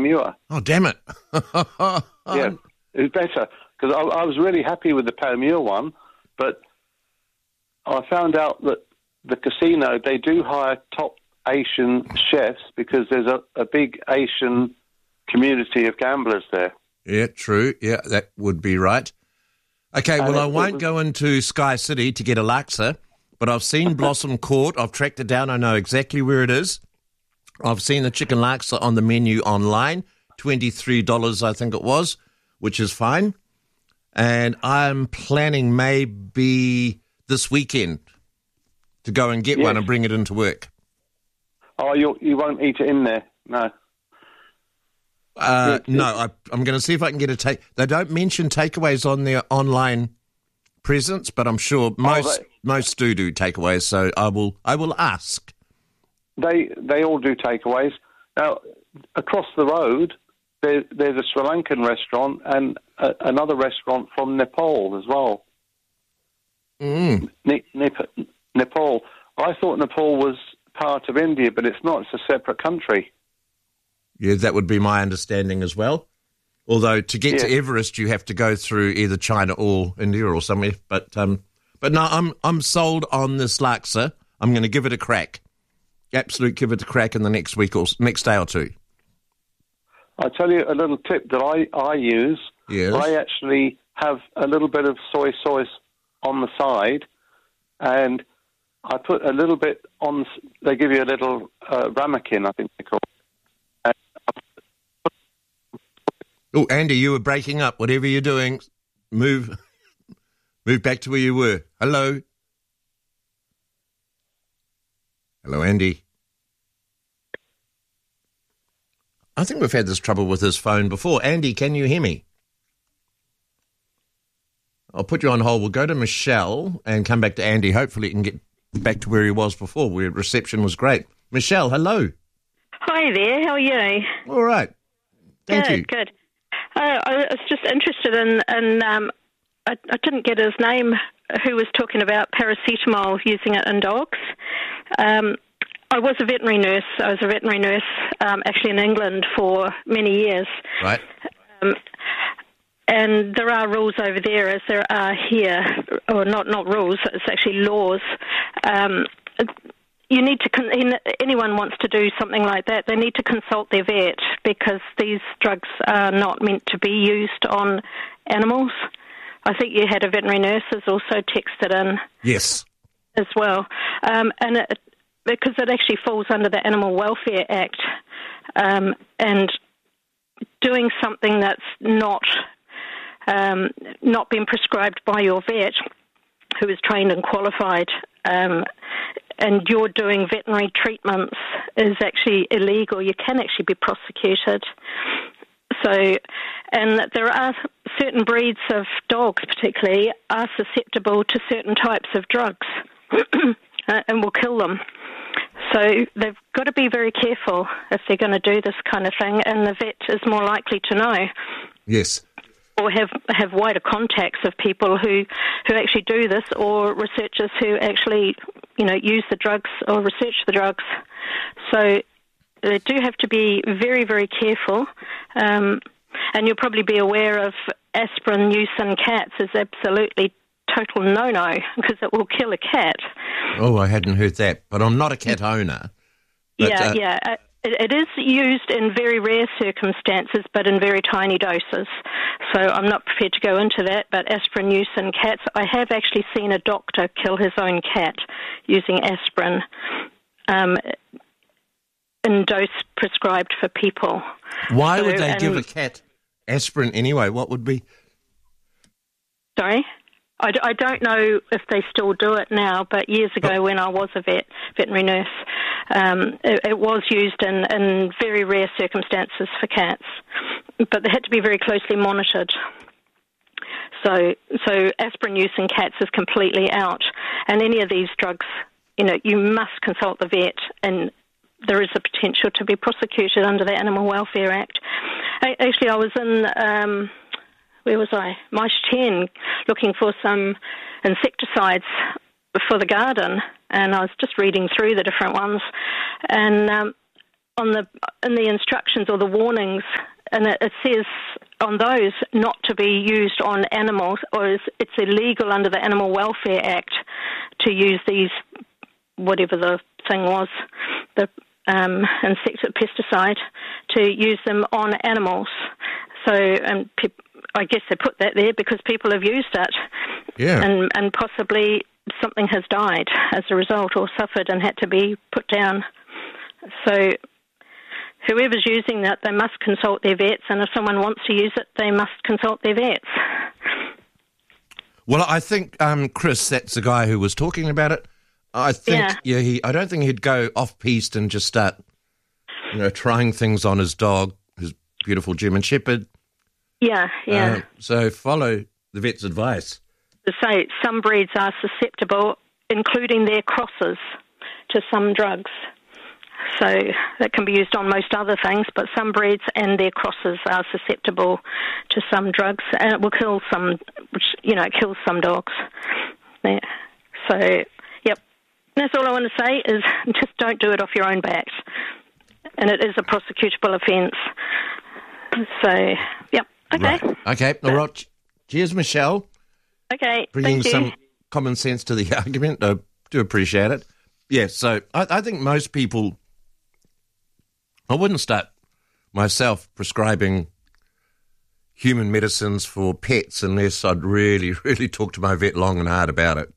Paramura. Oh, damn it. Yeah, it was better, because I was really happy with the Paramura one, but I found out that the casino, they do hire top Asian chefs because there's a big Asian community of gamblers there. Yeah, true. Yeah, that would be right. Okay, well, I won't go into Sky City to get a laksa, but I've seen Blossom Court. I've tracked it down. I know exactly where it is. I've seen the chicken laksa on the menu online, $23 I think it was, which is fine. And I'm planning maybe this weekend to go and get one and bring it into work. Oh, you won't eat it in there? No. No, I'm going to see if I can get a take. They don't mention takeaways on their online presence, but I'm sure most do takeaways. So I will ask. They all do takeaways. Now, across the road, there's a Sri Lankan restaurant and another restaurant from Nepal as well. Nepal. I thought Nepal was part of India, but it's not. It's a separate country. Yeah, that would be my understanding as well. Although to get to Everest, you have to go through either China or India or somewhere. But no, I'm sold on this laksa. I'm going to give it a crack. Absolute give it a crack in the next week or next day or two. I'll tell you a little tip that I use. Yes. I actually have a little bit of soy sauce on the side, and I put a little bit on. They give you a little ramekin, I think they call it. Oh, Andy, you were breaking up. Whatever you're doing, move back to where you were. Hello, Andy. I think we've had this trouble with his phone before. Andy, can you hear me? I'll put you on hold. We'll go to Michelle and come back to Andy. Hopefully he can get back to where he was before, where reception was great. Michelle, hello. Hi there, how are you? All right. Thank you. Good. I was just interested in I didn't get his name, who was talking about paracetamol, using it in dogs. I was a veterinary nurse. I was a veterinary nurse actually in England for many years. Right. And there are rules over there as there are here, or not rules, it's actually laws. You need to, anyone wants to do something like that, they need to consult their vet, because these drugs are not meant to be used on animals. I think you had a veterinary nurse who's also texted in. Yes. As well. Because it actually falls under the Animal Welfare Act, and doing something that's not been prescribed by your vet, who is trained and qualified, and you're doing veterinary treatments, is actually illegal. You can actually be prosecuted. So, and there are certain breeds of dogs, particularly, are susceptible to certain types of drugs and will kill them. So they've got to be very careful if they're going to do this kind of thing, and the vet is more likely to know. Yes. Or have wider contacts of people who actually do this, or researchers who actually, use the drugs or research the drugs. So they do have to be very, very careful. And you'll probably be aware of aspirin use in cats is absolutely total no-no, because it will kill a cat. Oh, I hadn't heard that, but I'm not a cat owner. But, It is used in very rare circumstances, but in very tiny doses. So I'm not prepared to go into that, but aspirin use in cats, I have actually seen a doctor kill his own cat using aspirin in dose prescribed for people. Why would they give a cat aspirin anyway? What would be... Sorry? I don't know if they still do it now, but years ago when I was a veterinary nurse, it was used in very rare circumstances for cats, but they had to be very closely monitored. So aspirin use in cats is completely out, and any of these drugs, you must consult the vet, and there is a potential to be prosecuted under the Animal Welfare Act. Actually, I was in... where was I? Mice 10, looking for some insecticides for the garden, and I was just reading through the different ones, and in the instructions or the warnings, and it says on those not to be used on animals, or it's illegal under the Animal Welfare Act to use these, whatever the thing was, the insecticide, pesticide, to use them on animals. So, I guess they put that there because people have used it, and possibly something has died as a result or suffered and had to be put down. So whoever's using that, they must consult their vets, and if someone wants to use it, they must consult their vets. Well, I think, Chris, that's the guy who was talking about it. I think, I don't think he'd go off-piste and just start, trying things on his dog, his beautiful German Shepherd. Yeah. So follow the vet's advice. So some breeds are susceptible, including their crosses, to some drugs. So that can be used on most other things, but some breeds and their crosses are susceptible to some drugs, and it will kill some, it kills some dogs. Yeah. So, yep. That's all I want to say is just don't do it off your own backs. And it is a prosecutable offence. So, yep. Okay. Right. Okay. All right. Cheers, Michelle. Okay. Bringing thank you. some common sense to the argument. I do appreciate it. Yeah, so I think most people, I wouldn't start myself prescribing human medicines for pets unless I'd really, really talk to my vet long and hard about it.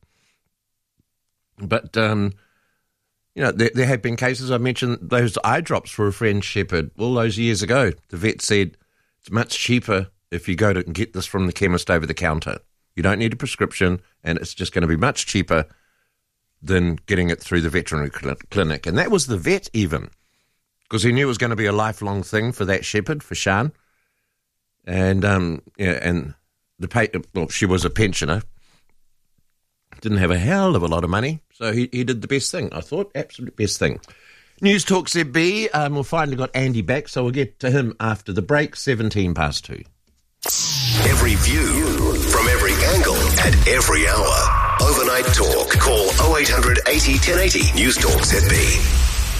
But, there have been cases, I mentioned those eye drops for a French Shepherd all those years ago. The vet said it's much cheaper if you go to get this from the chemist over the counter. You don't need a prescription, and it's just going to be much cheaper than getting it through the veterinary clinic. And that was the vet even, because he knew it was going to be a lifelong thing for that shepherd, for Sian. And, and she was a pensioner, didn't have a hell of a lot of money, so he did the best thing, I thought, absolute best thing. News Talk ZB, we've finally got Andy back, so we'll get to him after the break, 2:17. Every view from every angle at every hour. Overnight Talk. Call 0800 80 1080. News Talk ZB.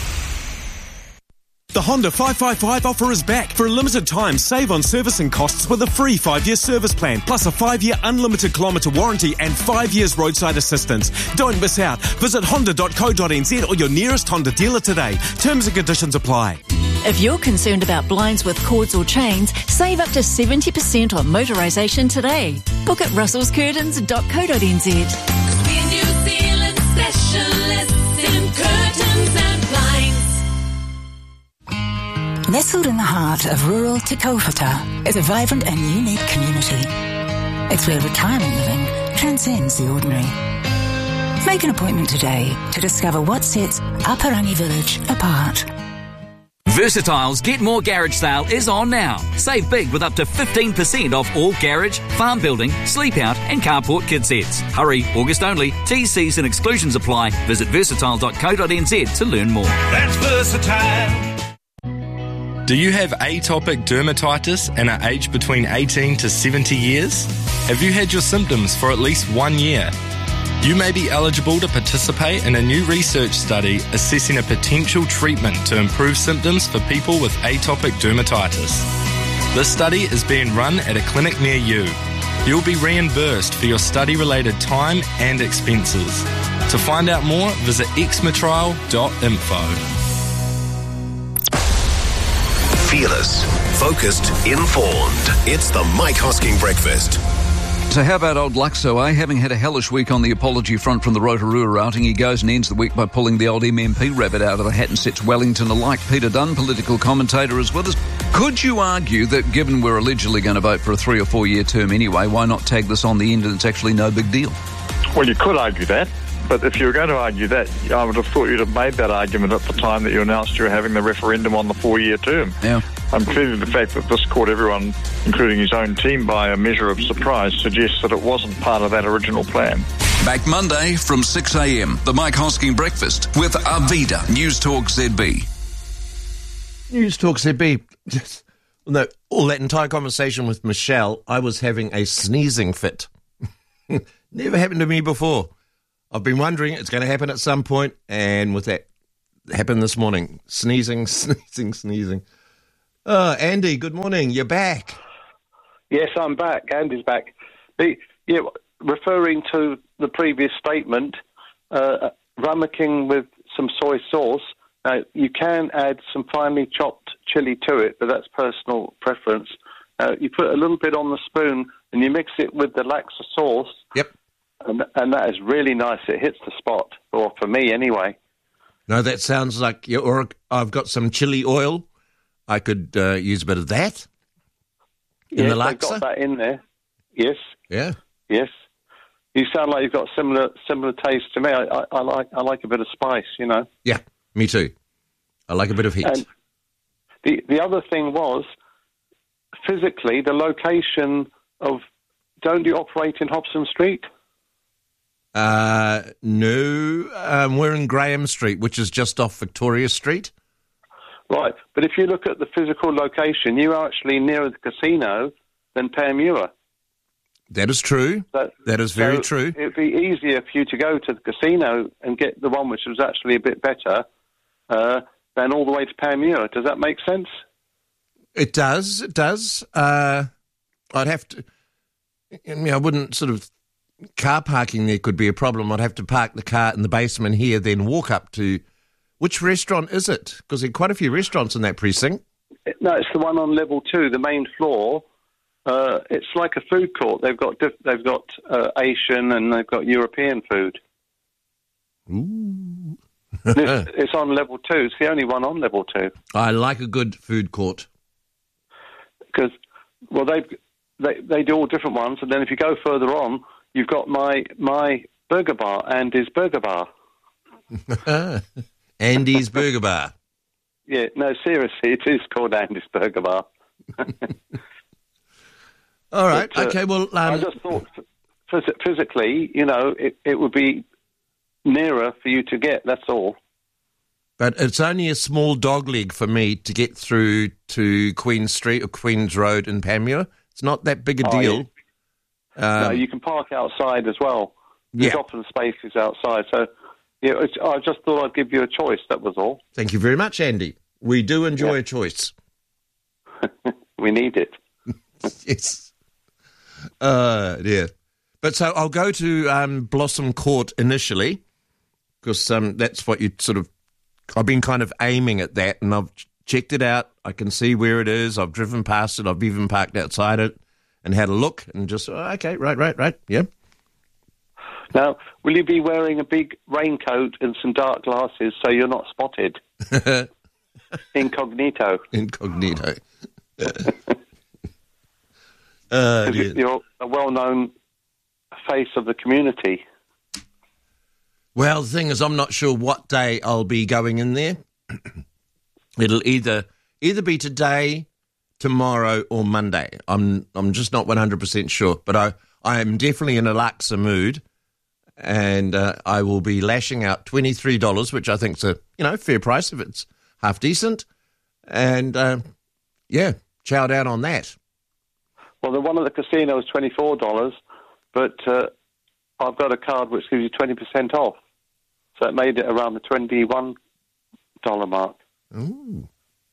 The Honda 555 offer is back. For a limited time, save on servicing costs with a free 5-year service plan, plus a 5-year unlimited kilometre warranty and 5 years roadside assistance. Don't miss out. Visit honda.co.nz or your nearest Honda dealer today. Terms and conditions apply. If you're concerned about blinds with cords or chains, save up to 70% on motorisation today. Book at russellscurtains.co.nz. We're New Zealand specialists in curtains and blinds. Nestled in the heart of rural Te Kaupata is a vibrant and unique community. It's where retirement living transcends the ordinary. Make an appointment today to discover what sets Aparangi Village apart. Versatile's Get More Garage sale is on now. Save big with up to 15% off all garage, farm building, sleep out and carport kit sets. Hurry, August only. T's and exclusions apply. Visit versatile.co.nz to learn more. That's Versatile. Do you have atopic dermatitis and are aged between 18 to 70 years? Have you had your symptoms for at least 1 year? You may be eligible to participate in a new research study assessing a potential treatment to improve symptoms for people with atopic dermatitis. This study is being run at a clinic near you. You'll be reimbursed for your study-related time and expenses. To find out more, visit exmatrial.info. Fearless, focused, informed. It's the Mike Hosking Breakfast. So how about old Luxo, eh? Having had a hellish week on the apology front from the Rotorua outing, he goes and ends the week by pulling the old MMP rabbit out of the hat and sets Wellington alike. Peter Dunn, political commentator, is with us. Could you argue that given we're allegedly going to vote for a 3 or 4 year term anyway, why not tag this on the end and it's actually no big deal? Well, you could argue that. But if you were going to argue that, I would have thought you'd have made that argument at the time that you announced you were having the referendum on the 4-year term. Yeah. Clearly the fact that this caught everyone, including his own team, by a measure of surprise suggests that it wasn't part of that original plan. Back Monday from 6 a.m, the Mike Hosking Breakfast with Arvida, News Talk ZB. News Talk ZB. No, all that entire conversation with Michelle, I was having a sneezing fit. Never happened to me before. I've been wondering it's going to happen at some point, and with that happened this morning. Sneezing. Oh, Andy, good morning. You're back. Yes, I'm back. Andy's back. Referring to the previous statement, ramekin with some soy sauce. You can add some finely chopped chili to it, but that's personal preference. You put a little bit on the spoon and you mix it with the laksa sauce. Yep. And that is really nice. It hits the spot, or for me anyway. No, that sounds like... Or I've got some chili oil. I could use a bit of that in the laksa. I've got that in there. Yes. Yeah. Yes. You sound like you've got similar taste to me. I like a bit of spice, you know. Yeah, me too. I like a bit of heat. And the other thing was, physically, the location of... Don't you operate in Hobson Street? No. We're in Graham Street, which is just off Victoria Street. Right. But if you look at the physical location, you are actually nearer the casino than Panmure. That is true. That is very true. It'd be easier for you to go to the casino and get the one which was actually a bit better than all the way to Panmure. Does that make sense? It does. It does. I'd have to... I wouldn't sort of... Car parking there could be a problem. I'd have to park the car in the basement here, then walk up to... Which restaurant is it? Because there are quite a few restaurants in that precinct. No, it's the one on level 2, the main floor. It's like a food court. They've got Asian and they've got European food. Ooh. It's on level 2. It's the only one on level 2. I like a good food court. Because, well, they do all different ones, and then if you go further on, you've got my burger bar, Andy's Burger Bar. Andy's Burger Bar. Yeah, no, seriously, it is called Andy's Burger Bar. All right, but, okay, well... I just thought, physically, you know, it would be nearer for you to get, that's all. But it's only a small dogleg for me to get through to Queen Street or Queen's Road in Panmure. It's not that big a deal. No, you can park outside as well. There's often spaces outside. So I just thought I'd give you a choice, that was all. Thank you very much, Andy. We do enjoy a choice. We need it. Yes. Dear. But so I'll go to Blossom Court initially, because that's what you sort of... I've been kind of aiming at that, and I've checked it out. I can see where it is. I've driven past it. I've even parked outside it and had a look and just, okay, right, yeah. Now, will you be wearing a big raincoat and some dark glasses so you're not spotted? Incognito. Incognito. You're a well-known face of the community. Well, the thing is, I'm not sure what day I'll be going in there. It'll either be today, tomorrow, or Monday. I'm just not 100% sure, but I am definitely in a laksa mood, and I will be lashing out $23, which I think is a fair price if it's half decent, and chow down on that. Well, the one at the casino is $24, but I've got a card which gives you 20% off. So it made it around the $21 mark. Ooh.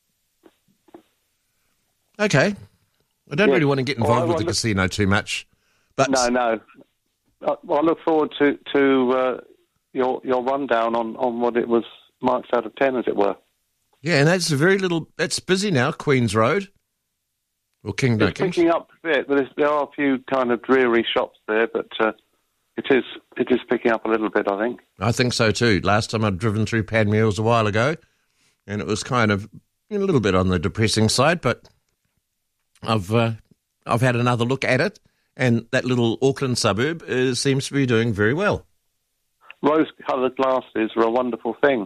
Okay. I don't really want to get involved with the casino too much. But No. Well, I look forward to your rundown on what it was marks out of 10, as it were. Yeah, and that's busy now, Queen's Road. Or King's. It's picking up a bit, but there are a few kind of dreary shops there, but it is picking up a little bit, I think. I think so too. Last time I'd driven through Panmure was a while ago, and it was kind of a little bit on the depressing side, but I've had another look at it, and that little Auckland suburb seems to be doing very well. Rose-coloured glasses are a wonderful thing.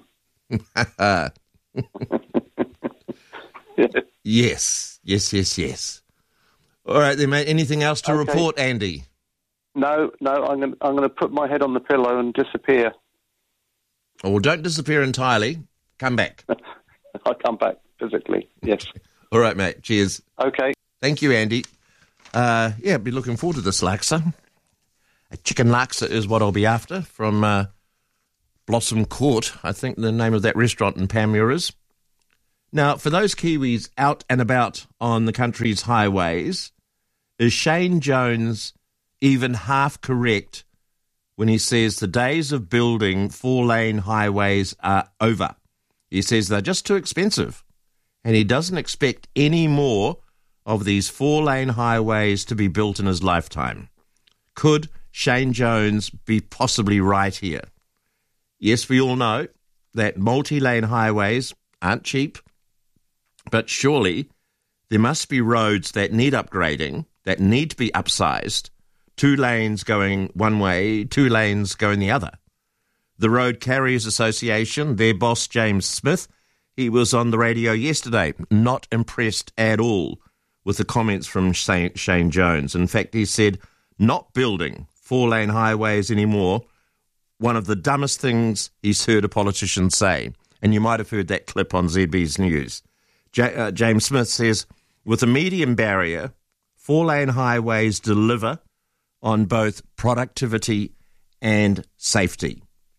Yes. All right then, mate. Anything else to report, Andy? No. I'm going to put my head on the pillow and disappear. Oh, well, don't disappear entirely. Come back. I'll come back physically. Yes. All right, mate. Cheers. Okay. Thank you, Andy. I'll be looking forward to this laksa. A chicken laksa is what I'll be after from Blossom Court, I think the name of that restaurant in Panmure is. Now, for those Kiwis out and about on the country's highways, is Shane Jones even half correct when he says the days of building 4-lane highways are over? He says they're just too expensive, and he doesn't expect any more of these 4-lane highways to be built in his lifetime. Could Shane Jones be possibly right here? Yes, we all know that multi-lane highways aren't cheap, but surely there must be roads that need upgrading, that need to be upsized, 2 lanes going one way, 2 lanes going the other. The Road Carriers Association, their boss James Smith, he was on the radio yesterday, not impressed at all with the comments from Shane Jones. In fact, he said, not building 4-lane highways anymore, one of the dumbest things he's heard a politician say. And you might have heard that clip on ZB's News. James Smith says, with a median barrier, 4-lane highways deliver on both productivity and safety.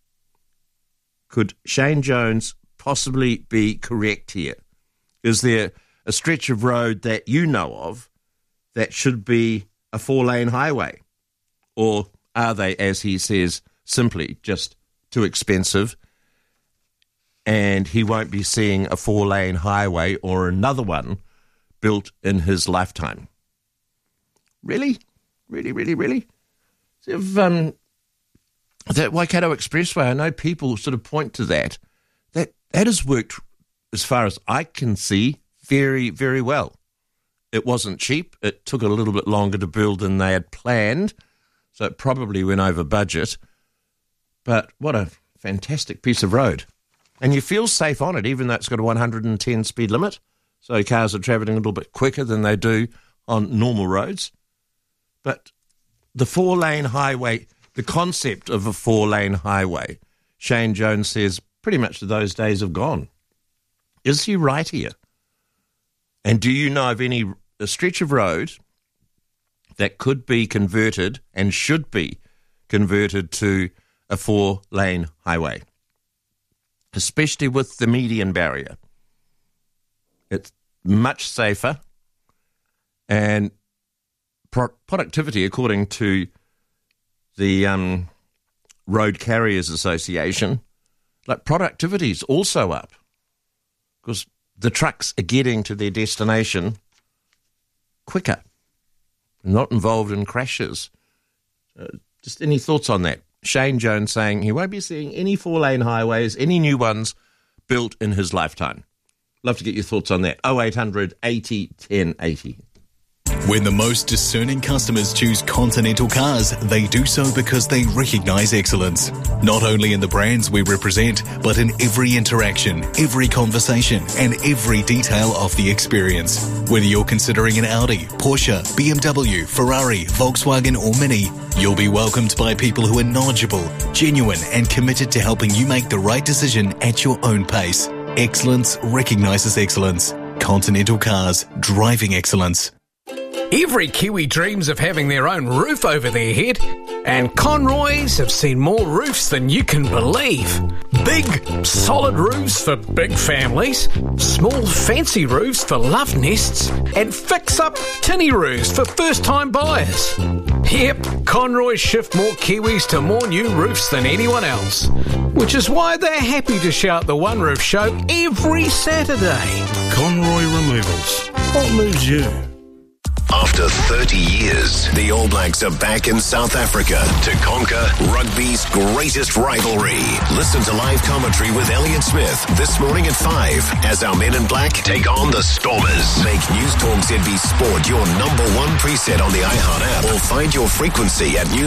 Could Shane Jones possibly be correct here? Is there a stretch of road that you know of that should be a 4-lane highway? Or are they, as he says, simply just too expensive, and he won't be seeing a 4-lane highway or another one built in his lifetime? Really? Really? That Waikato Expressway, I know people sort of point to that. That has worked, as far as I can see, very, very well. It wasn't cheap. It took a little bit longer to build than they had planned, so it probably went over budget. But what a fantastic piece of road. And you feel safe on it, even though it's got a 110 speed limit. So cars are travelling a little bit quicker than they do on normal roads. But the 4-lane highway, the concept of a 4-lane highway, Shane Jones says pretty much those days have gone. Is he right here? And do you know of a stretch of road that could be converted and should be converted to a 4-lane highway, especially with the median barrier? It's much safer, and productivity, according to the Road Carriers Association, like productivity is also up because the trucks are getting to their destination quicker, not involved in crashes. Just any thoughts on that? Shane Jones saying he won't be seeing any 4-lane highways, any new ones built in his lifetime. Love to get your thoughts on that. 0800 80 1080. When the most discerning customers choose Continental Cars, they do so because they recognise excellence. Not only in the brands we represent, but in every interaction, every conversation, and every detail of the experience. Whether you're considering an Audi, Porsche, BMW, Ferrari, Volkswagen or Mini, you'll be welcomed by people who are knowledgeable, genuine, and committed to helping you make the right decision at your own pace. Excellence recognises excellence. Continental Cars, driving excellence. Every Kiwi dreams of having their own roof over their head, and Conroy's have seen more roofs than you can believe. Big, solid roofs for big families, small, fancy roofs for love nests, and fix-up tinny roofs for first-time buyers. Yep, Conroy's shift more Kiwis to more new roofs than anyone else, which is why they're happy to shout the One Roof Show every Saturday. Conroy Removals. What moves you? After 30 years, the All Blacks are back in South Africa to conquer rugby's greatest rivalry. Listen to live commentary with Elliot Smith this morning at 5 as our men in black take on the Stormers. Make News Talk ZB Sport your number one preset on the iHeart app or find your frequency at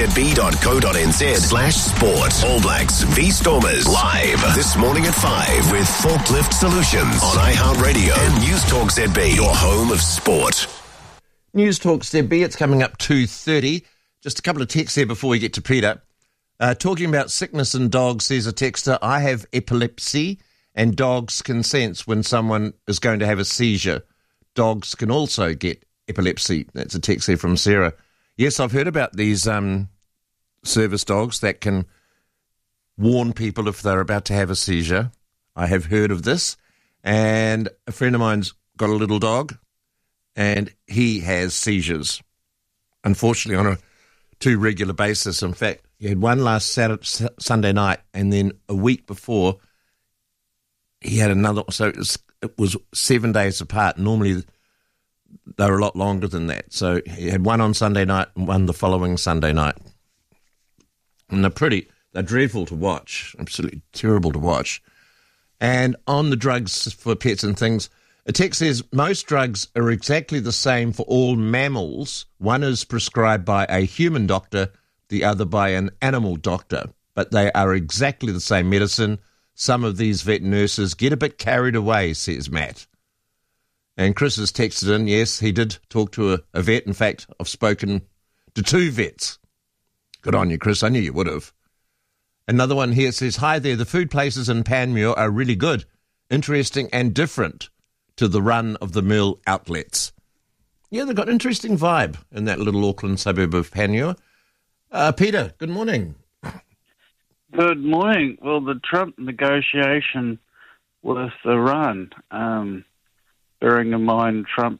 newstalkzb.co.nz/sport. All Blacks v Stormers live this morning at 5 with Forklift Solutions on iHeart Radio and News Talk ZB, your home of sport. News Talk ZB, it's coming up 2:30. Just a couple of texts here before we get to Peter. Talking about sickness in dogs, says a texter, I have epilepsy and dogs can sense when someone is going to have a seizure. Dogs can also get epilepsy. That's a text here from Sarah. Yes, I've heard about these service dogs that can warn people if they're about to have a seizure. I have heard of this. And a friend of mine's got a little dog, and he has seizures, unfortunately, on a too regular basis. In fact, he had one last Sunday night, and then a week before, he had another. So it was 7 days apart. Normally, they were a lot longer than that. So he had one on Sunday night and one the following Sunday night. And they're dreadful to watch, absolutely terrible to watch. And on the drugs for pets and things, a text says most drugs are exactly the same for all mammals. One is prescribed by a human doctor, the other by an animal doctor. But they are exactly the same medicine. Some of these vet nurses get a bit carried away, says Matt. And Chris has texted in, yes, he did talk to a vet. In fact, I've spoken to 2 vets. Good on you, Chris. I knew you would have. Another one here says, hi there, the food places in Panmure are really good, interesting and different to the run-of-the-mill outlets. Yeah, they've got an interesting vibe in that little Auckland suburb of Panmure. Peter, good morning. Good morning. Well, the Trump negotiation with Iran, bearing in mind Trump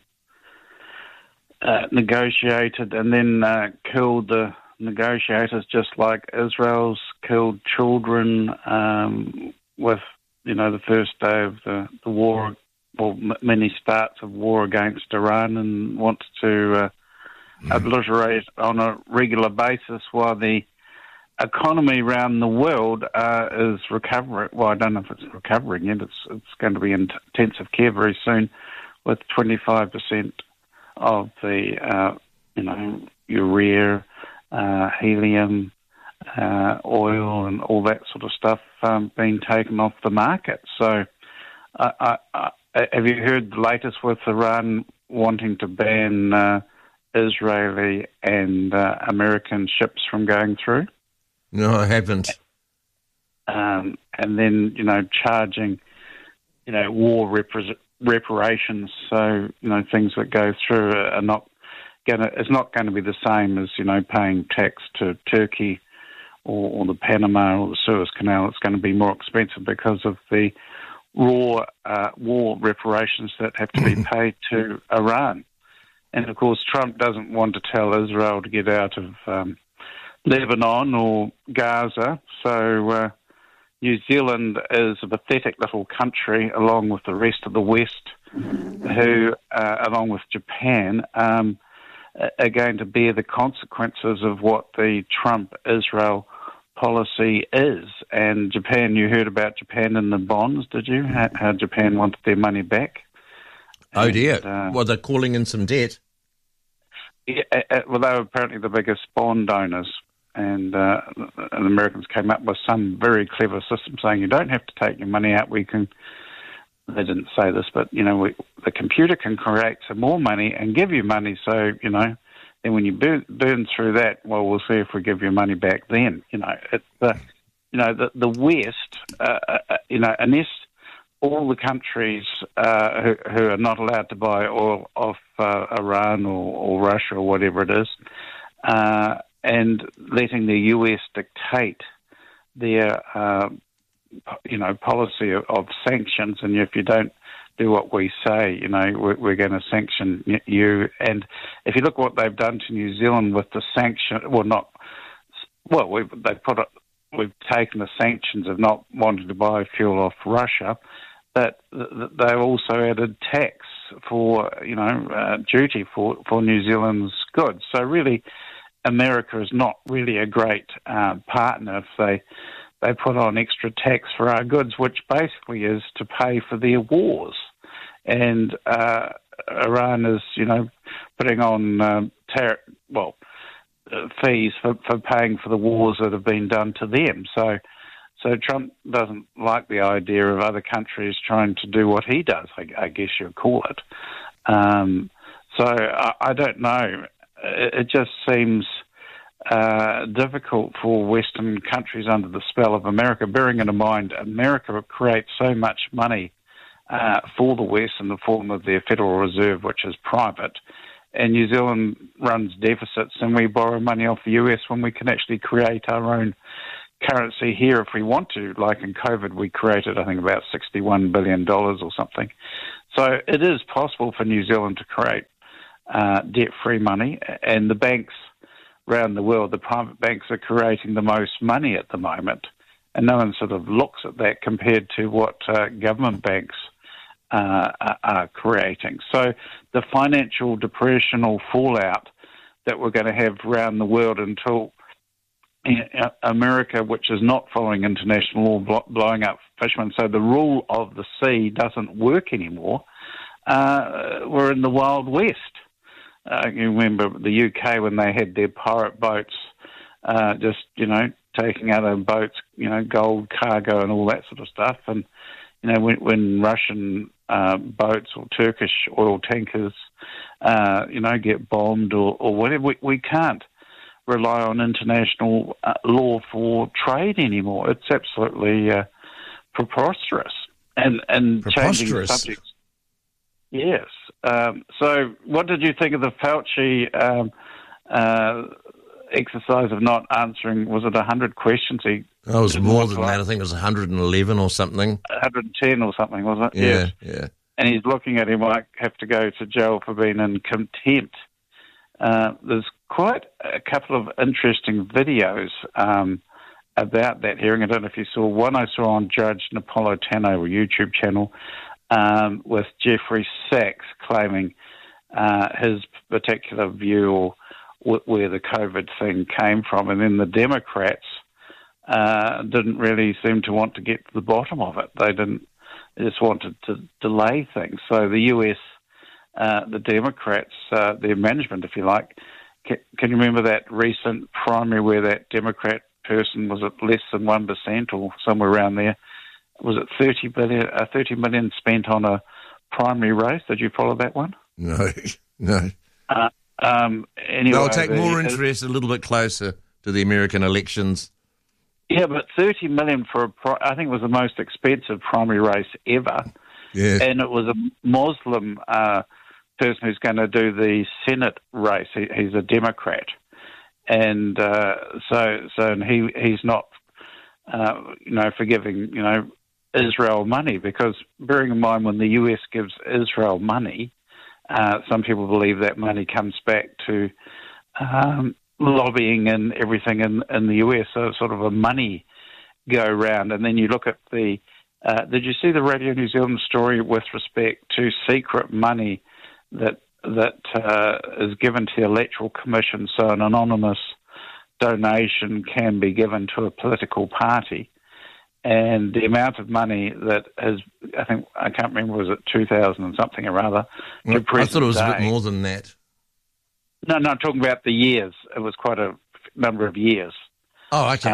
negotiated and then killed the negotiators, just like Israel's killed children with, the first day of the war, or many starts of war against Iran, and wants to obliterate on a regular basis while the economy around the world is recovering. Well, I don't know if it's recovering yet. It's going to be in intensive care very soon, with 25% of the, urea, helium, oil and all that sort of stuff being taken off the market. So have you heard the latest with Iran wanting to ban Israeli and American ships from going through? No, I haven't. And then, charging, war reparations. So, things that go through are not it's not going to be the same as, paying tax to Turkey or the Panama or the Suez Canal. It's going to be more expensive because of the war reparations that have to be paid to Iran. And, of course, Trump doesn't want to tell Israel to get out of Lebanon or Gaza. So New Zealand is a pathetic little country, along with the rest of the West, who, along with Japan, are going to bear the consequences of what the Trump-Israel policy is. And Japan, you heard about Japan and the bonds, did you? How Japan wanted their money back. Oh, dear. Well, they're calling in some debt. Yeah, well, they were apparently the biggest bond owners. And the Americans came up with some very clever system saying you don't have to take your money out. We can, they didn't say this, but, the computer can create some more money and give you money. So, then when you burn through that, well, we'll see if we give you money back then. It's the West, unless all the countries who are not allowed to buy oil off Iran or Russia or whatever it is, and letting the US dictate their, policy of sanctions. And if you don't do what we say, we're going to sanction you. And if you look what they've done to New Zealand with the sanction, we've taken the sanctions of not wanting to buy fuel off Russia, but they also added tax for, duty for New Zealand's goods. So really, America is not really a great partner if they put on extra tax for our goods, which basically is to pay for their wars. And Iran is, putting on fees for paying for the wars that have been done to them. So Trump doesn't like the idea of other countries trying to do what he does, I guess you'd call it. So I don't know. It just seems difficult for Western countries under the spell of America, bearing in mind America creates so much money for the West in the form of their Federal Reserve, which is private, and New Zealand runs deficits, and we borrow money off the US when we can actually create our own currency here if we want to. Like in COVID, we created, I think, about $61 billion or something. So it is possible for New Zealand to create debt-free money, and the banks around the world, the private banks, are creating the most money at the moment, and no one sort of looks at that compared to what government banks are creating. So the financial depression or fallout that we're going to have around the world until America, which is not following international law, blowing up fishermen, so the rule of the sea doesn't work anymore, we're in the Wild West. You remember the UK when they had their pirate boats, just, taking out of boats, gold cargo and all that sort of stuff. And, when Russian boats or Turkish oil tankers, get bombed or whatever, we can't rely on international law for trade anymore. It's absolutely preposterous. And changing the subjects. Yes. So what did you think of the Fauci exercise of not answering, was it 100 questions? It was more than that. I think it was 111 or something. 110 or something, wasn't it? Yeah, yes. yeah. And he's looking at him like have to go to jail for being in contempt. There's quite a couple of interesting videos about that hearing. I don't know if you saw one I saw on Judge Napolitano YouTube channel with Jeffrey Sachs claiming his particular view or where the COVID thing came from, and then the Democrats didn't really seem to want to get to the bottom of it. They just wanted to delay things. So the US, the Democrats, their management, if you like, can you remember that recent primary where that Democrat person was at less than 1% or somewhere around there? Was it 30 million spent on a primary race? Did you follow that one? No. Anyway, they'll take more interest a little bit closer to the American elections. Yeah, but 30 million for I think it was the most expensive primary race ever. Yeah. And it was a Muslim person who's going to do the Senate race. He's a Democrat. And he's not, forgiving, Israel money, because bearing in mind when the US gives Israel money, some people believe that money comes back to lobbying and everything in the US, so it's sort of a money go round. And then you look at did you see the Radio New Zealand story with respect to secret money that is given to the Electoral Commission, so an anonymous donation can be given to a political party? And the amount of money that is, I can't remember, was it 2,000 and something or other? I thought it was a bit more than that. No, I'm talking about the years. It was quite a number of years. Oh, okay.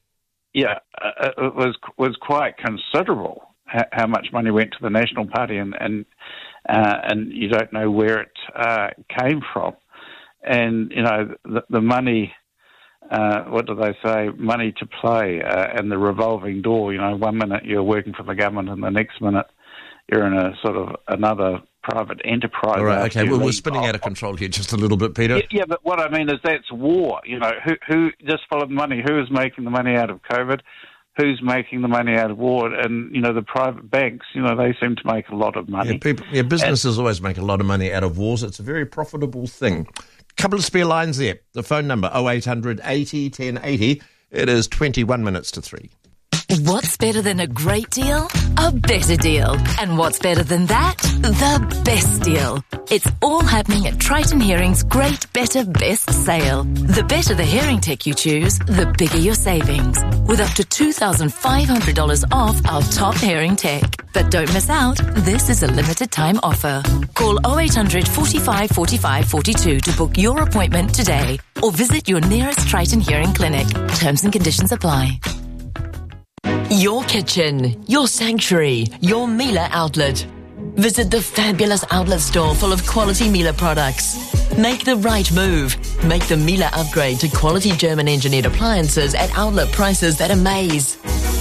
It was quite considerable how much money went to the National Party, and you don't know where it came from. And, the money... what do they say? Money to play and the revolving door. 1 minute you're working for the government and the next minute you're in a sort of another private enterprise. All right, okay. Well, we're spinning out of control here just a little bit, Peter. Yeah, but what I mean is that's war. Who just follow the money? Who is making the money out of COVID? Who's making the money out of war? And, the private banks, they seem to make a lot of money. Businesses always make a lot of money out of wars. It's a very profitable thing. Couple of spare lines there. The phone number, 0800 80 1080. It is 21 minutes to 3. What's better than a great deal? A better deal. And what's better than that? The best deal. It's all happening at Triton Hearing's Great Better Best sale. The better the hearing tech you choose, the bigger your savings. With up to $2,500 off our top hearing tech. But don't miss out, this is a limited time offer. Call 0800 45 45 42 to book your appointment today. Or visit your nearest Triton Hearing clinic. Terms and conditions apply. Your kitchen, your sanctuary, your Miele outlet. Visit the fabulous outlet store full of quality Miele products. Make the right move. Make the Miele upgrade to quality German engineered appliances at outlet prices that amaze.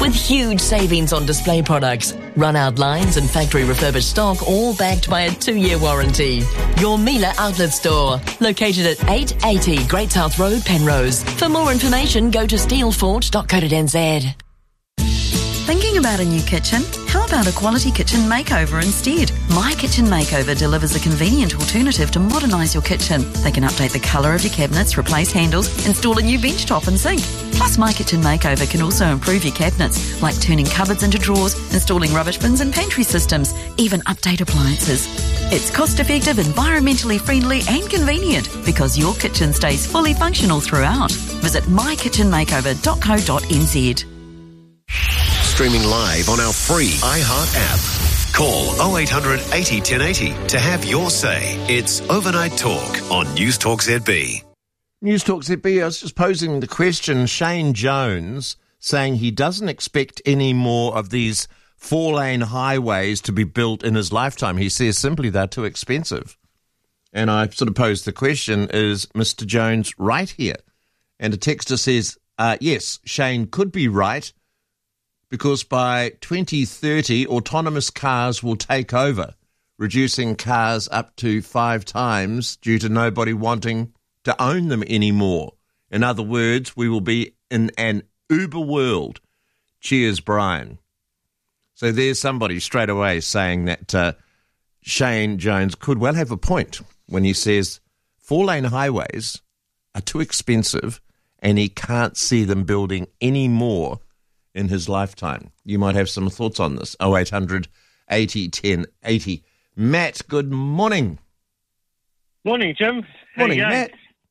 with huge savings on display products, run-out lines and factory refurbished stock, all backed by a 2-year warranty. Your Miele Outlet Store, located at 880 Great South Road, Penrose. For more information, go to steelforge.co.nz. Thinking about a new kitchen? How about a quality kitchen makeover instead? My Kitchen Makeover delivers a convenient alternative to modernise your kitchen. They can update the colour of your cabinets, replace handles, install a new bench top and sink. Plus, My Kitchen Makeover can also improve your cabinets, like turning cupboards into drawers, installing rubbish bins and pantry systems, even update appliances. It's cost-effective, environmentally friendly and convenient because your kitchen stays fully functional throughout. Visit mykitchenmakeover.co.nz. Streaming live on our free iHeart app. Call 0800 80 1080 to have your say. It's Overnight Talk on News Talk ZB. News Talk ZB, I was just posing the question, Shane Jones saying he doesn't expect any more of these 4-lane highways to be built in his lifetime. He says simply they're too expensive. And I sort of posed the question, is Mr. Jones right here? And a texter says, yes, Shane could be right, because by 2030, autonomous cars will take over, reducing cars up to 5 times due to nobody wanting to own them anymore. In other words, we will be in an Uber world. Cheers, Brian. So there's somebody straight away saying that Shane Jones could well have a point when he says 4-lane highways are too expensive and he can't see them building any more in his lifetime. You might have some thoughts on this. 0800 80 10 80. Matt, good morning. Morning, Jim. Morning, Matt.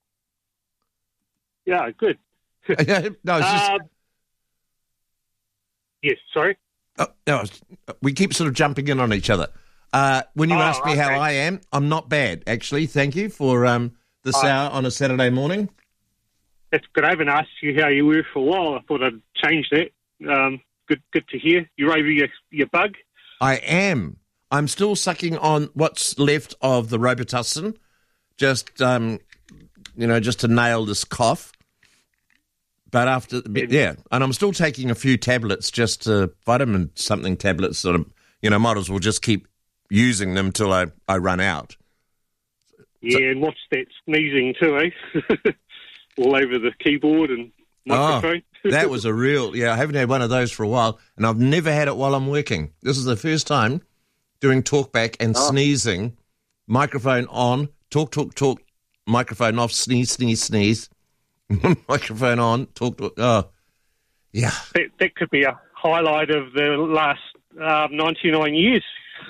Yeah, good. No, it's just... Yes, sorry? No, we keep sort of jumping in on each other. When you ask me how I am, I'm not bad, actually. Thank you for this hour on a Saturday morning. That's good. I haven't asked you how you were for a while. I thought I'd change that. Good to hear. You're over your bug? I am. I'm still sucking on what's left of the Robitussin, just to nail this cough. But and I'm still taking a few tablets, just vitamin something tablets, sort of, might as well just keep using them till I run out. Yeah, and what's that sneezing too, eh? All over the keyboard and microphone. That was a real, I haven't had one of those for a while, and I've never had it while I'm working. This is the first time doing talkback and sneezing, microphone on, talk, microphone off, sneeze, microphone on, talk. Yeah. That could be a highlight of the last 99 years.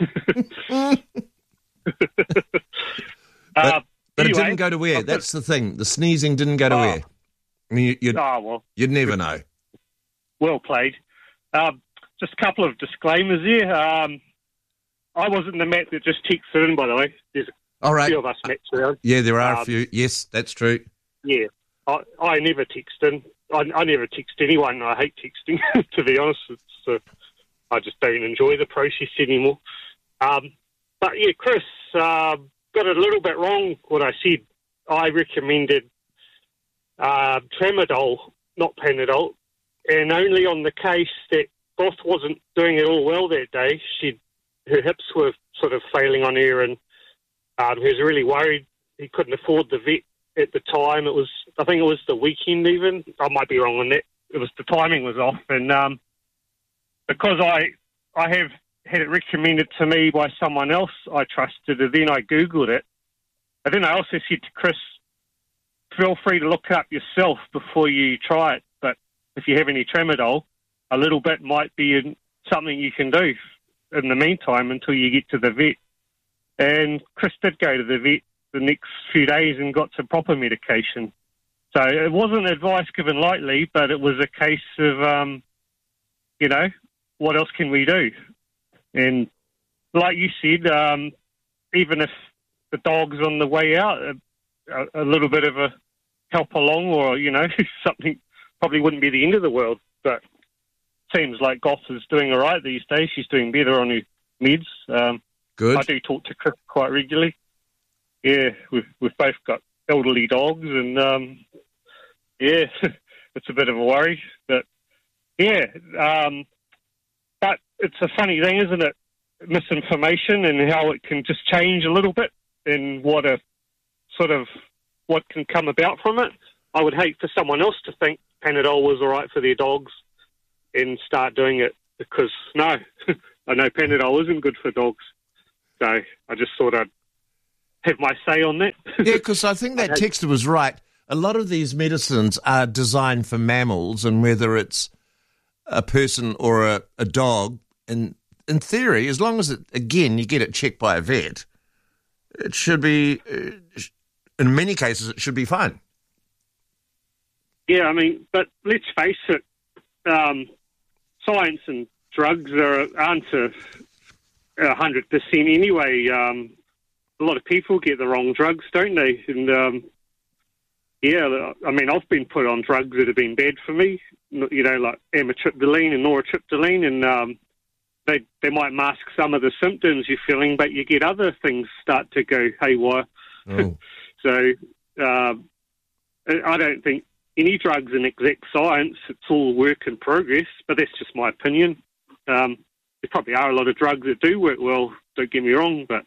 But it didn't go to where. That's the thing. The sneezing didn't go to where. I mean, you'd never know. Well played. Just a couple of disclaimers here. I wasn't the Matt that just texted in, by the way. There's a few of us Matts around. Yeah, there are a few. Yes, that's true. Yeah. I never text in. I never text anyone. I hate texting, to be honest. I just don't enjoy the process anymore. But yeah, Chris got it a little bit wrong what I said. I recommended tramadol, not Panadol, and only on the case that Goth wasn't doing it all well that day. Her hips were sort of failing on her, and he was really worried. He couldn't afford the vet at the time. I think it was the weekend even. I might be wrong on that. The timing was off, and because I have had it recommended to me by someone else I trusted, and then I Googled it, and then I also said to Chris, feel free to look it up yourself before you try it, but if you have any tramadol, a little bit might be something you can do in the meantime until you get to the vet. And Chris did go to the vet the next few days and got some proper medication. So it wasn't advice given lightly, but it was a case of, what else can we do? And like you said, even if the dog's on the way out, a little bit of a help along or, something probably wouldn't be the end of the world. But seems like Goth is doing all right these days. She's doing better on her meds. Good. I do talk to Chris quite regularly. Yeah, we've both got elderly dogs, and it's a bit of a worry. But Yeah, but it's a funny thing, isn't it? Misinformation and how it can just change a little bit and what can come about from it. I would hate for someone else to think Panadol was all right for their dogs and start doing it because, no, I know Panadol isn't good for dogs. So I just thought I'd have my say on that. Yeah, because I think that texter was right. A lot of these medicines are designed for mammals, and whether it's a person or a dog, and in theory, as long as, you get it checked by a vet, it should be, in many cases, it should be fine. Yeah, I mean, but let's face it, science and drugs aren't 100% anyway. A lot of people get the wrong drugs, don't they? And, I mean, I've been put on drugs that have been bad for me, like amitriptyline and nortriptyline, and they might mask some of the symptoms you're feeling, but you get other things start to go haywire. Oh. So I don't think any drug's an exact science. It's all work in progress, but that's just my opinion. There probably are a lot of drugs that do work well, don't get me wrong, but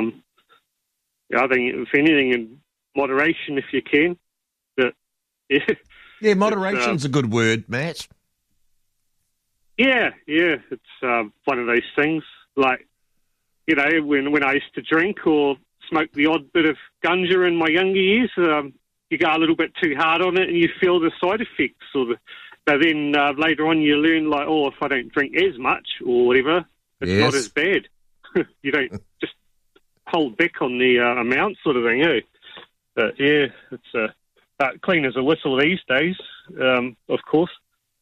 I think, if anything, in moderation if you can. But, yeah, moderation's a good word, Matt. Yeah, it's one of those things. Like, when I used to drink or smoke the odd bit of ganja in my younger years, you go a little bit too hard on it and you feel the side effects. But then later on you learn, like, if I don't drink as much or whatever, it's not as bad. You don't just hold back on the amount sort of thing, eh? But, yeah, it's clean as a whistle these days, of course.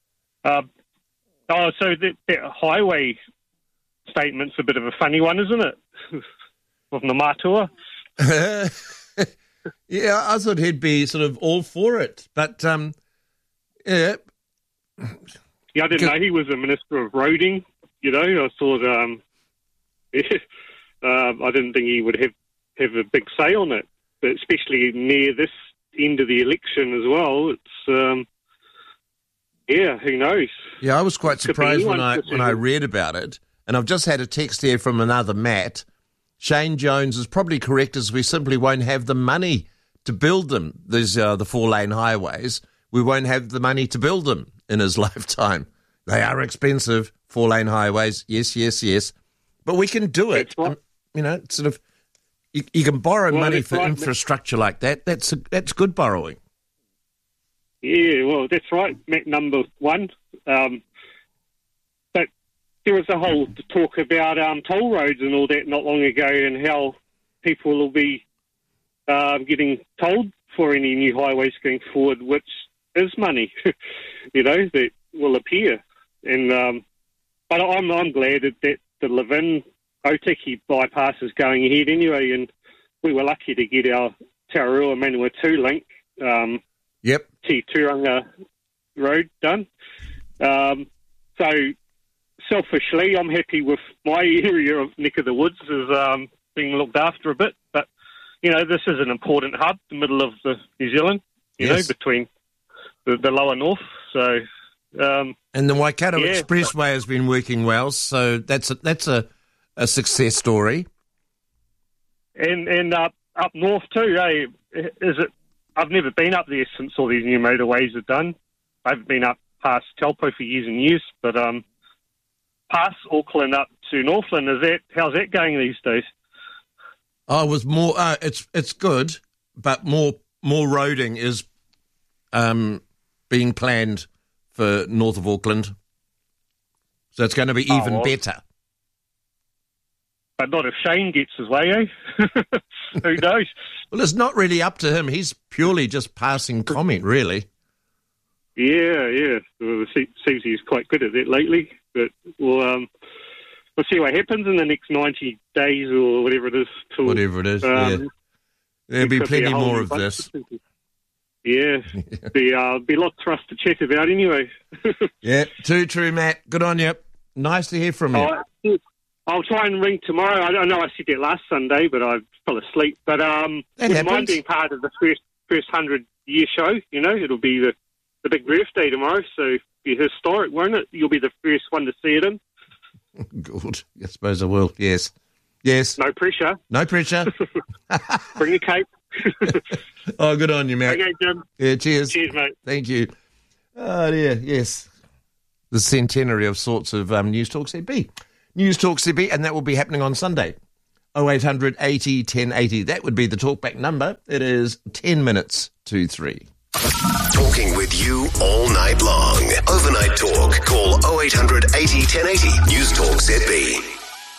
So that highway statement's a bit of a funny one, isn't it? Of the Matua. Yeah, I thought he'd be sort of all for it, but yeah. Yeah, I didn't know he was a Minister of Roading. I thought, I didn't think he would have a big say on it, but especially near this end of the election as well. It's who knows? Yeah, I was quite surprised when I read about it, and I've just had a text here from another Matt. Shane Jones is probably correct, as we simply won't have the money to build them. There's the 4-lane highways. We won't have the money to build them in his lifetime. They are expensive, 4-lane highways. Yes. But we can do it. Sort of, you can borrow money for infrastructure like that. That's good borrowing. Yeah, well, that's right, Matt, number one. But there was a whole talk about toll roads and all that not long ago, and how people will be getting tolled for any new highways going forward, which is money, that will appear. And but I'm glad that the Levin Otaki bypass is going ahead anyway, and we were lucky to get our Tararua Manua 2 link. Yep. Turanga Road done. So selfishly, I'm happy with my area of neck of the woods is being looked after a bit. But this is an important hub, the middle of New Zealand. Between the lower north. So and the Waikato Expressway has been working well. So that's a success story. And up north too. Is it? I've never been up there since all these new motorways are done. I haven't been up past Taupo for years and years, but past Auckland up to Northland, how's that going these days? Oh, it was more. It's good, but more roading is being planned for north of Auckland, so it's going to be even better. But not if Shane gets his way, eh? Who knows? Well, it's not really up to him. He's purely just passing comment, really. Yeah. Well, it seems he's quite good at that lately. But we'll see what happens in the next 90 days or whatever it is. Whatever it is, yeah. There'll be plenty more of this. Yeah. Be a lot for us to chat about anyway. Yeah, too true, Matt. Good on you. Nice to hear from you. I'll try and ring tomorrow. I don't know. I said that last Sunday, but I fell asleep. But wouldn't mind being part of the first 100-year show. It'll be the big birthday tomorrow, so be historic, won't it? You'll be the first one to see it in. Good. I suppose I will. Yes. Yes. No pressure. No pressure. Bring a cape. Oh, good on you, mate. Okay, Jim. Yeah, cheers. Cheers, mate. Thank you. Oh, dear, yes. The centenary of sorts of News Talk ZB. News Talk ZB, and that will be happening on Sunday. 0800 80 1080. That would be the talkback number. It is 10 minutes to 3. Talking with you all night long. Overnight talk. Call 0800 80 1080. News Talk ZB.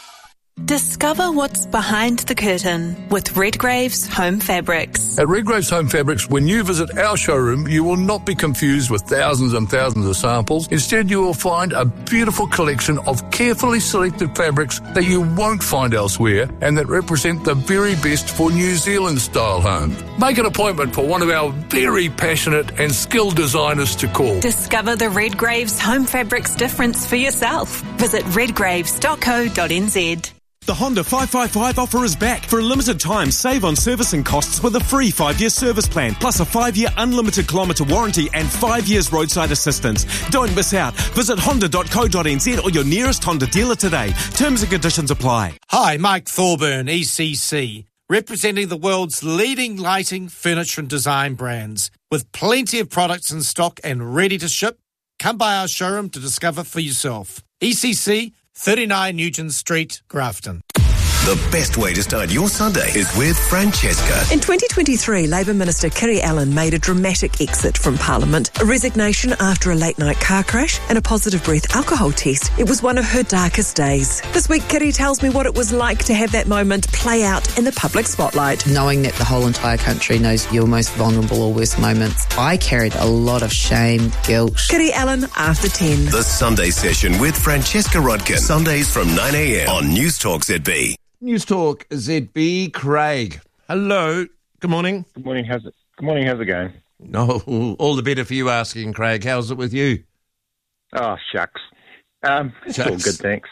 Discover what's behind the curtain with Redgrave's Home Fabrics. At Redgrave's Home Fabrics, when you visit our showroom, you will not be confused with thousands and thousands of samples. Instead, you will find a beautiful collection of carefully selected fabrics that you won't find elsewhere and that represent the very best for New Zealand-style homes. Make an appointment for one of our very passionate and skilled designers to call. Discover the Redgrave's Home Fabrics difference for yourself. Visit redgraves.co.nz. The Honda 555 offer is back. For a limited time, save on servicing costs with a free 5-year service plan, plus a 5-year unlimited kilometre warranty and 5 years roadside assistance. Don't miss out. Visit honda.co.nz or your nearest Honda dealer today. Terms and conditions apply. Hi, Mike Thorburn, ECC, representing the world's leading lighting, furniture and design brands. With plenty of products in stock and ready to ship, come by our showroom to discover for yourself. ECC, 39 Nugent Street, Grafton. The best way to start your Sunday is with Francesca. In 2023, Labour Minister Kiri Allen made a dramatic exit from Parliament, a resignation after a late-night car crash and a positive breath alcohol test. It was one of her darkest days. This week, Kiri tells me what it was like to have that moment play out in the public spotlight. Knowing that the whole entire country knows your most vulnerable or worst moments, I carried a lot of shame, guilt. Kiri Allen, after 10. The Sunday Session with Francesca Rodkin. Sundays from 9 a.m. on News Talk ZB. News Talk ZB. Craig. Hello. Good morning. Good morning. How's it going? No, all the better for you asking, Craig. How's it with you? Oh, shucks. It's all good, thanks.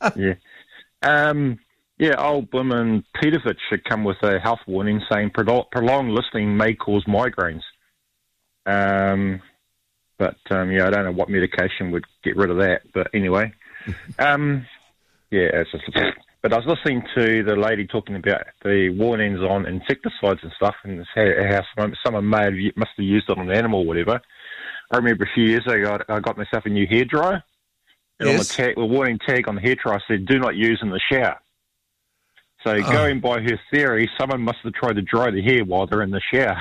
Old Bloomin' Peterford should come with a health warning saying prolonged listening may cause migraines. I don't know what medication would get rid of that. But anyway, it's just... But I was listening to the lady talking about the warnings on insecticides and stuff, and how someone must have used it on an animal or whatever. I remember a few years ago, I got myself a new hairdryer, and on the warning tag on the hairdryer said, "Do not use in the shower." So going by her theory, someone must have tried to dry the hair while they're in the shower.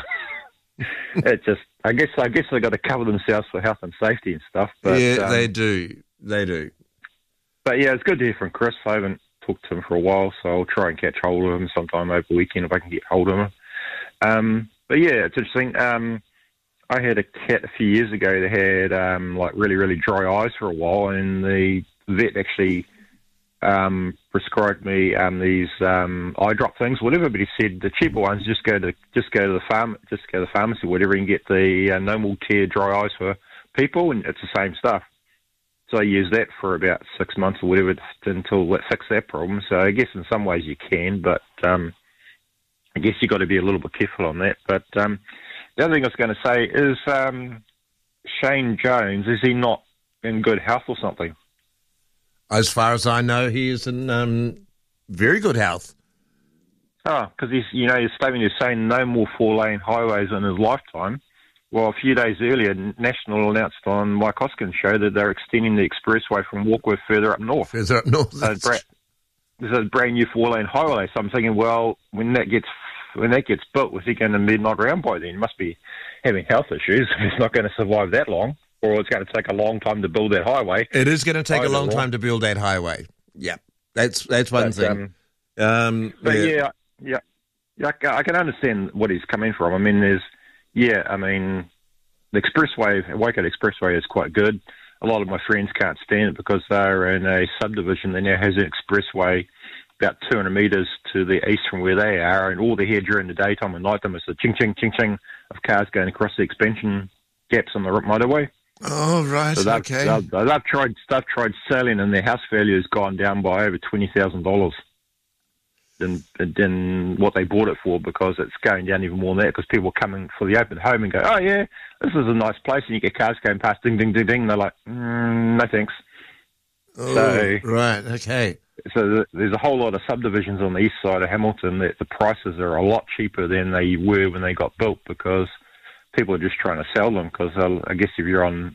I guess they've got to cover themselves for health and safety and stuff. But, they do. They do. But yeah, it's good to hear from Chris. I haven't talked to him for a while, so I'll try and catch hold of him sometime over the weekend if I can get hold of him. But yeah, it's interesting. I had a cat a few years ago that had really, really dry eyes for a while, and the vet actually prescribed me these eye drop things, whatever. But he said the cheaper ones just go to the pharmacy, whatever, and get the normal tear dry eyes for people, and it's the same stuff. So I used that for about 6 months or whatever until it fixed that problem. So I guess in some ways you can, but I guess you've got to be a little bit careful on that. But the other thing I was going to say is Shane Jones, is he not in good health or something? As far as I know, he is in very good health. Oh, because his statement is saying no more 4-lane highways in his lifetime. Well, a few days earlier, National announced on Mike Hoskins' show that they're extending the expressway from Warkworth further up north. There's a brand new 4-lane highway. So I'm thinking, well, when that gets built, was he going to be not around by then? He must be having health issues. He's not going to survive that long, or it's going to take a long time to build that highway. It is going to take a long time to build that highway. Yeah, that's one thing. I can understand what he's coming from. I mean, the expressway, Waikato Expressway is quite good. A lot of my friends can't stand it because they're in a subdivision that now has an expressway about 200 metres to the east from where they are, and all they hear during the daytime and nighttime is the ching, ching, ching, ching of cars going across the expansion gaps on the motorway. Oh, right, so okay. They've tried selling, and their house value has gone down by over $20,000. than what they bought it for, because it's going down even more than that, because people are coming for the open home and go, oh yeah, this is a nice place, and you get cars going past, ding, ding, ding, ding, and they're like, no thanks. Oh, so, right, okay. So there's a whole lot of subdivisions on the east side of Hamilton that the prices are a lot cheaper than they were when they got built, because people are just trying to sell them, because I guess if you're on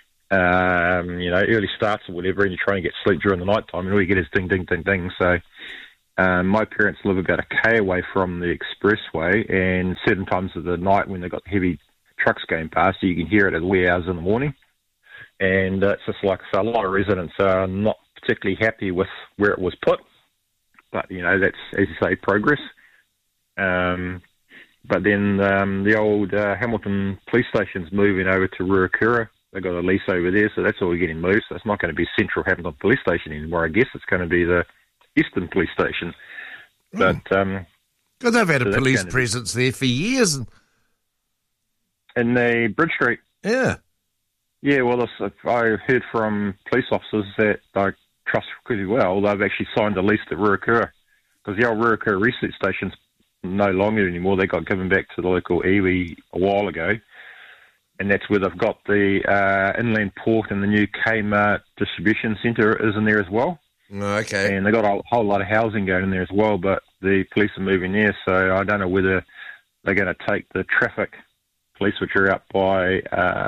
early starts or whatever, and you're trying to get sleep during the night time, and all you get is ding, ding, ding, ding. So my parents live about 1 K away from the expressway, and certain times of the night when they've got heavy trucks going past, you can hear it at the wee hours in the morning. And it's just like, so a lot of residents are not particularly happy with where it was put. But, that's, as you say, progress. But then the old Hamilton police station's moving over to Ruakura. They've got a lease over there, so that's all getting moved. So it's not going to be Central Hamilton Police Station anymore. I guess it's going to be the Eastern Police Station. But because they've had a police presence there for years. In the Bridge Street. Yeah. Yeah, well, I heard from police officers that I trust pretty well. They've actually signed a lease at Ruakura, because the old Ruakura research station's no longer anymore. They got given back to the local iwi a while ago, and that's where they've got the inland port, and the new Kmart distribution centre is in there as well. Okay. And they got a whole lot of housing going in there as well, but the police are moving there, so I don't know whether they're going to take the traffic police, which are out by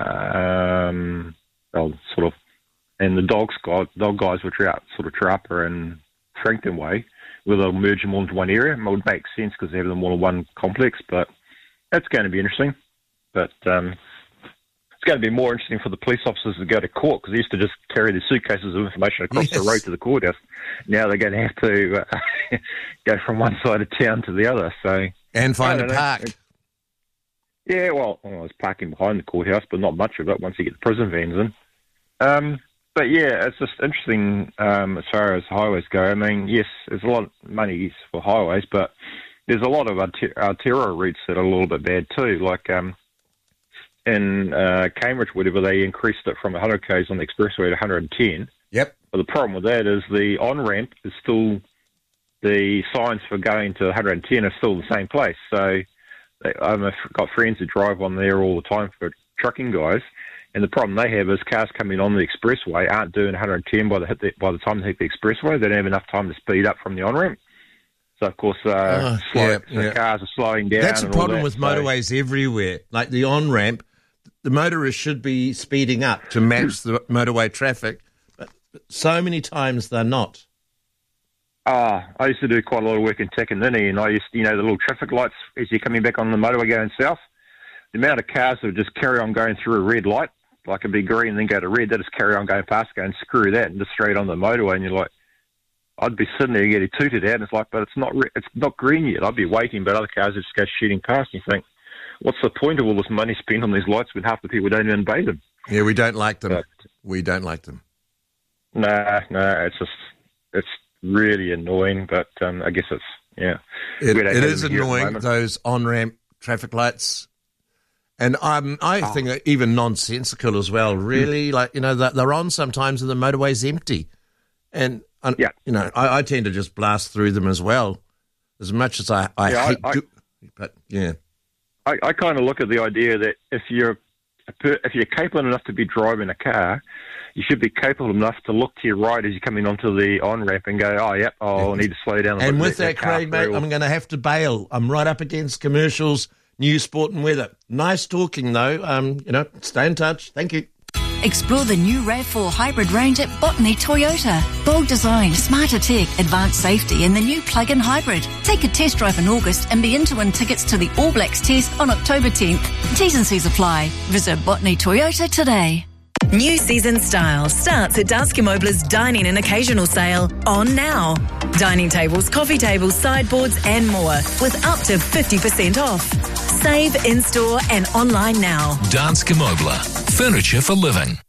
and the dog guys, which are out sort of Tarapa and Frankton way, where they'll merge them all into one area. It would make sense because they have them all in one complex, but that's going to be interesting. But it's going to be more interesting for the police officers to go to court, because they used to just carry their suitcases of information across the road to the courthouse. Now they're going to have to go from one side of town to the other. And find a park. Yeah, well, there's parking behind the courthouse, but not much of it once you get the prison vans in. But yeah, it's just interesting as far as highways go. I mean, yes, there's a lot of money for highways, but there's a lot of arterial routes that are a little bit bad too. Like in Cambridge, whatever, they increased it from 100 k's on the expressway to 110. Yep. But the problem with that is the on-ramp is still, the signs for going to 110 are still the same place. So I've got friends who drive on there all the time for trucking guys, and the problem they have is cars coming on the expressway aren't doing 110 by the time they hit the expressway. They don't have enough time to speed up from the on-ramp. So, of course, cars are slowing down. That's a problem with motorways everywhere. Like the on-ramp, the motorists should be speeding up to match the motorway traffic, but so many times they're not. I used to do quite a lot of work in Takanini, and I used to, the little traffic lights as you're coming back on the motorway going south, the amount of cars that would just carry on going through a red light, like it'd be green and then go to red, they just carry on going past, go and screw that and just straight on the motorway, and you're like, I'd be sitting there getting tooted out, and it's like, but it's not green yet. I'd be waiting, but other cars would just go shooting past, and you think, what's the point of all this money spent on these lights when half the people don't even obey them? Yeah, we don't like them. We don't like them. No, it's really annoying, but I guess it is annoying, those on-ramp traffic lights. And I think they're even nonsensical as well, really. Like, they're on sometimes and the motorway's empty. And, I tend to just blast through them as well, as much as I hate but, yeah. I kind of look at the idea that if you're capable enough to be driving a car, you should be capable enough to look to your right as you're coming onto the on-ramp and go, I need to slow down. And with that, Craig, mate, I'm going to have to bail. I'm right up against commercials, news, sport and weather. Nice talking, though. Stay in touch. Thank you. Explore the new RAV4 hybrid range at Botany Toyota. Bold design, smarter tech, advanced safety and the new plug-in hybrid. Take a test drive in August and be in to win tickets to the All Blacks test on October 10th. T's and C's apply. Visit Botany Toyota today. New season style starts at Danske Møbler's Dining and Occasional Sale on now. Dining tables, coffee tables, sideboards and more with up to 50% off. Save in-store and online now. Danske Møbler. Furniture for living.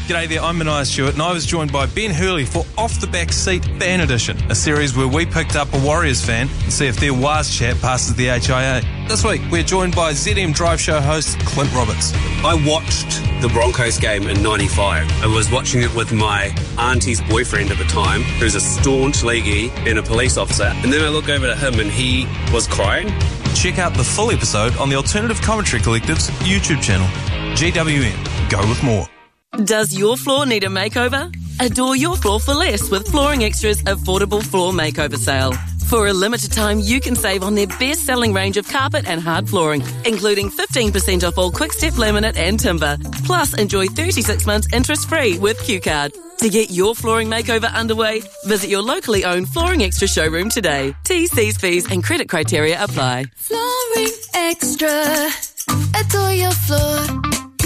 G'day there, I'm Mania Stewart and I was joined by Ben Hurley for Off the Back Seat Fan Edition, a series where we picked up a Warriors fan and see if their Waz chat passes the HIA. This week we're joined by ZM Drive Show host Clint Roberts. I watched the Broncos game in 95. I was watching it with my auntie's boyfriend at the time, who's a staunch leaguey and a police officer, and then I look over to him and he was crying. Check out the full episode on the Alternative Commentary Collective's YouTube channel. GWN. Go with more. Does your floor need a makeover? Adore your floor for less with Flooring Extra's affordable floor makeover sale. For a limited time, you can save on their best-selling range of carpet and hard flooring, including 15% off all Quick-Step laminate and timber. Plus, enjoy 36 months interest-free with Q-Card. To get your flooring makeover underway, visit your locally owned Flooring Extra showroom today. T's, C's, fees and credit criteria apply. Flooring Extra. Adore your floor.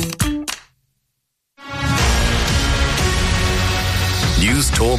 News Talk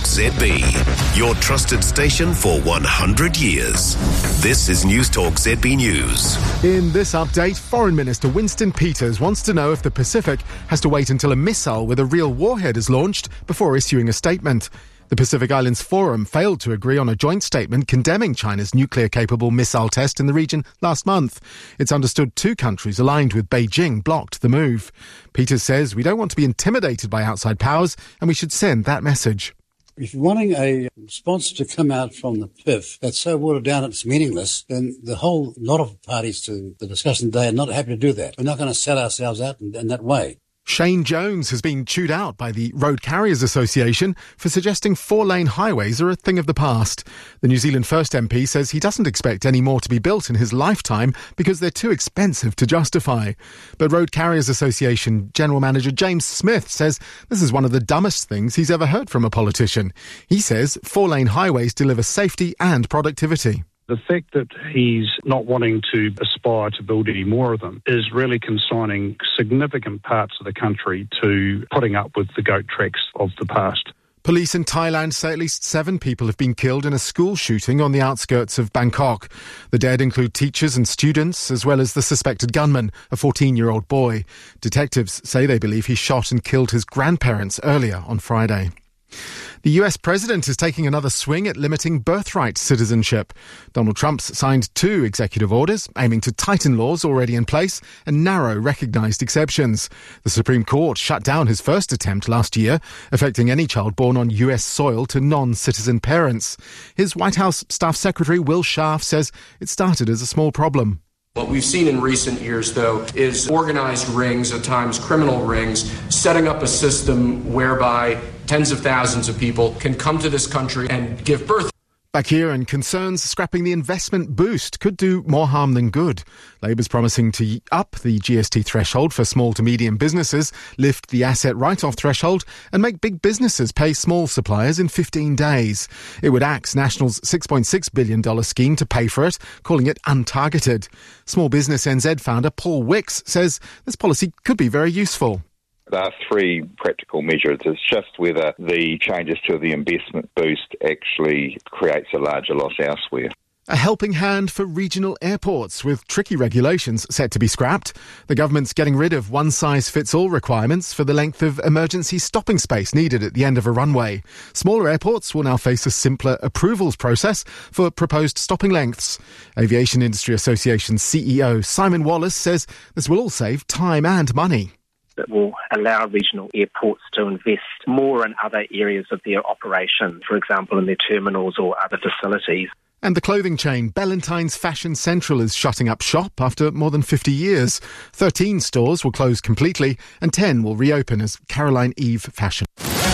ZB, your trusted station for 100 years. This is News Talk ZB News. In this update, Foreign Minister Winston Peters wants to know if the Pacific has to wait until a missile with a real warhead is launched before issuing a statement. The Pacific Islands Forum failed to agree on a joint statement condemning China's nuclear-capable missile test in the region last month. It's understood two countries aligned with Beijing blocked the move. Peters says we don't want to be intimidated by outside powers and we should send that message. If you're wanting a response to come out from the PIF that's so watered down it's meaningless, then the whole lot of parties to the discussion today are not happy to do that. We're not going to sell ourselves out in that way. Shane Jones has been chewed out by the Road Carriers Association for suggesting four-lane highways are a thing of the past. The New Zealand First MP says he doesn't expect any more to be built in his lifetime because they're too expensive to justify. But Road Carriers Association General Manager James Smith says this is one of the dumbest things he's ever heard from a politician. He says four-lane highways deliver safety and productivity. The fact that he's not wanting to aspire to build any more of them is really consigning significant parts of the country to putting up with the goat tracks of the past. Police in Thailand say at least 7 people have been killed in a school shooting on the outskirts of Bangkok. The dead include teachers and students, as well as the suspected gunman, a 14-year-old boy. Detectives say they believe he shot and killed his grandparents earlier on Friday. The US president is taking another swing at limiting birthright citizenship. Donald Trump's signed 2 executive orders aiming to tighten laws already in place and narrow recognised exceptions. The Supreme Court shut down his first attempt last year, affecting any child born on US soil to non-citizen parents. His White House Staff Secretary Will Schaaf says it started as a small problem. What we've seen in recent years, though, is organized rings, at times criminal rings, setting up a system whereby tens of thousands of people can come to this country and give birth. Back here, and concerns scrapping the investment boost could do more harm than good. Labour's promising to up the GST threshold for small to medium businesses, lift the asset write-off threshold and make big businesses pay small suppliers in 15 days. It would axe National's $6.6 billion scheme to pay for it, calling it untargeted. Small Business NZ founder Paul Wicks says this policy could be very useful. There are 3 practical measures. It's just whether the changes to the investment boost actually creates a larger loss elsewhere. A helping hand for regional airports, with tricky regulations set to be scrapped. The government's getting rid of one-size-fits-all requirements for the length of emergency stopping space needed at the end of a runway. Smaller airports will now face a simpler approvals process for proposed stopping lengths. Aviation Industry Association CEO Simon Wallace says this will all save time and money. That will allow regional airports to invest more in other areas of their operation, for example, in their terminals or other facilities. And the clothing chain Ballantyne's Fashion Central is shutting up shop after more than 50 years. 13 stores will close completely and 10 will reopen as Caroline Eve Fashion.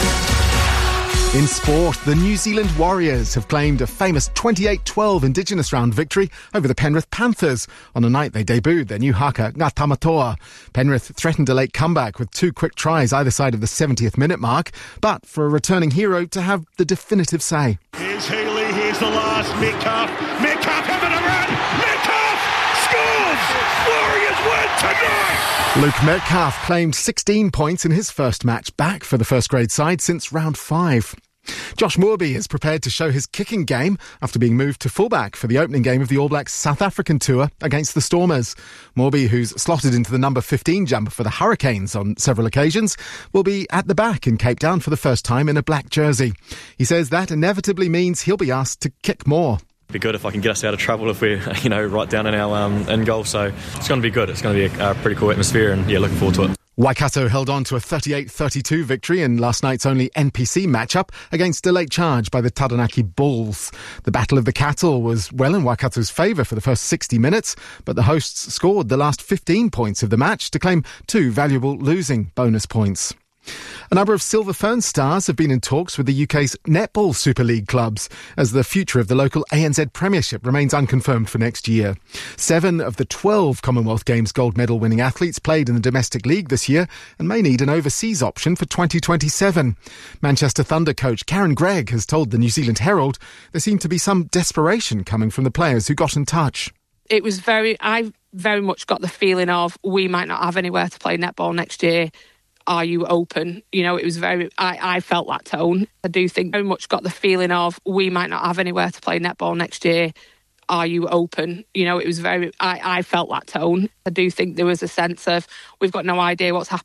In sport, the New Zealand Warriors have claimed a famous 28-12 Indigenous round victory over the Penrith Panthers on a night they debuted their new haka, Ngā Tamatoa. Penrith threatened a late comeback with 2 quick tries either side of the 70th minute mark, but for a returning hero to have the definitive say. Here's Healy, here's the last, Metcalf having a run, Metcalf scores! Warriors win tonight! Luke Metcalf claimed 16 points in his first match back for the first grade side since round 5. Josh Moorby is prepared to show his kicking game after being moved to fullback for the opening game of the All Blacks South African tour against the Stormers. Moorby, who's slotted into the number 15 jumper for the Hurricanes on several occasions, will be at the back in Cape Town for the first time in a black jersey. He says that inevitably means he'll be asked to kick more. It'd be good if I can get us out of trouble if we're, right down in our end goal. So it's going to be good. It's going to be a pretty cool atmosphere, and looking forward to it. Waikato held on to a 38-32 victory in last night's only NPC matchup against a late charge by the Taranaki Bulls. The Battle of the Cattle was well in Waikato's favour for the first 60 minutes, but the hosts scored the last 15 points of the match to claim 2 valuable losing bonus points. A number of Silver Fern stars have been in talks with the UK's Netball Super League clubs as the future of the local ANZ Premiership remains unconfirmed for next year. 7 of the 12 Commonwealth Games gold medal winning athletes played in the domestic league this year and may need an overseas option for 2027. Manchester Thunder coach Karen Gregg has told the New Zealand Herald there seemed to be some desperation coming from the players who got in touch. I very much got the feeling of we might not have anywhere to play netball next year. Are you open? It was I felt that tone. I do think very much got the feeling of we might not have anywhere to play netball next year. Are you open? It was I felt that tone. I do think there was a sense of we've got no idea what's happening